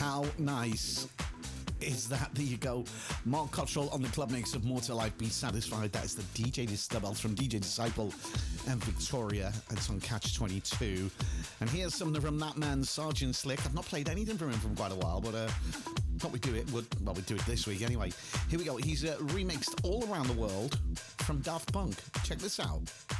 How nice is that? There you go. Mark Cottrell on the club mix of More to Life, Be Satisfied. That is the DJ Disturbance from DJ Disciple and Victoria. It's on Catch 22. And here's something from that man, Sergeant Slick. I've not played anything from him for quite a while, but thought we'd do it. We'd do it this week anyway. Here we go. He's remixed All Around the World from Daft Punk. Check this out.